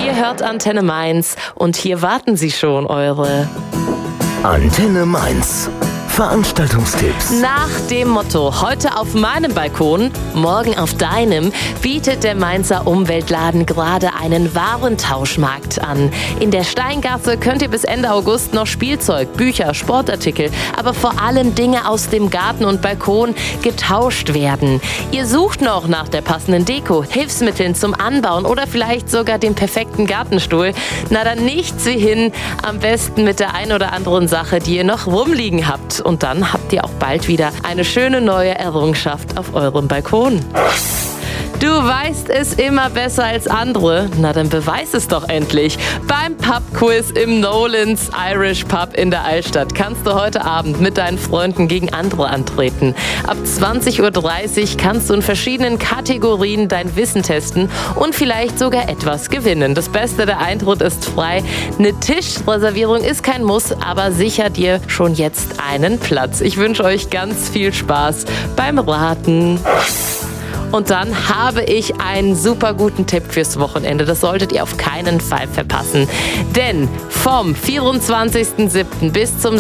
Ihr hört Antenne Mainz und hier warten sie schon, eure Antenne Mainz. Veranstaltungstipps. Nach dem Motto, heute auf meinem Balkon, morgen auf deinem, bietet der Mainzer Umweltladen gerade einen Warentauschmarkt an. In der Steingasse könnt ihr bis Ende August noch Spielzeug, Bücher, Sportartikel, aber vor allem Dinge aus dem Garten und Balkon getauscht werden. Ihr sucht noch nach der passenden Deko, Hilfsmitteln zum Anbauen oder vielleicht sogar dem perfekten Gartenstuhl. Na dann nichts wie hin, am besten mit der ein oder anderen Sache, die ihr noch rumliegen habt. Und dann habt ihr auch bald wieder eine schöne neue Errungenschaft auf eurem Balkon. Du weißt es immer besser als andere. Na, dann beweis es doch endlich. Beim Pub-Quiz im Nolan's Irish Pub in der Altstadt kannst du heute Abend mit deinen Freunden gegen andere antreten. Ab 20:30 Uhr kannst du in verschiedenen Kategorien dein Wissen testen und vielleicht sogar etwas gewinnen. Das Beste, der Eintritt ist frei. Eine Tischreservierung ist kein Muss, aber sicher dir schon jetzt einen Platz. Ich wünsche euch ganz viel Spaß beim Raten. Und dann habe ich einen super guten Tipp fürs Wochenende. Das solltet ihr auf keinen Fall verpassen. Denn vom 24.07. bis zum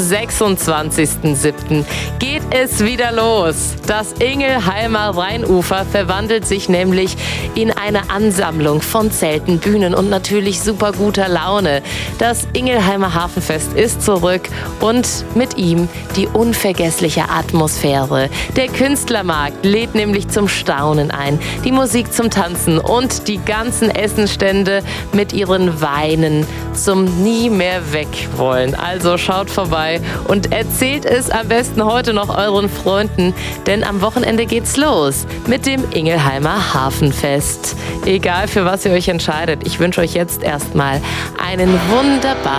26.07. geht es wieder los. Das Ingelheimer Rheinufer verwandelt sich nämlich in eine Ansammlung von Zelten, Bühnen und natürlich super guter Laune. Das Ingelheimer Hafenfest ist zurück und mit ihm die unvergessliche Atmosphäre. Der Künstlermarkt lädt nämlich zum Staunen ein, die Musik zum Tanzen und die ganzen Essenstände mit ihren Weinen zum nie mehr weg wollen. Also schaut vorbei und erzählt es am besten heute noch euren Freunden, denn am Wochenende geht's los mit dem Ingelheimer Hafenfest. Egal für was ihr euch entscheidet, ich wünsche euch jetzt erstmal einen wunderbaren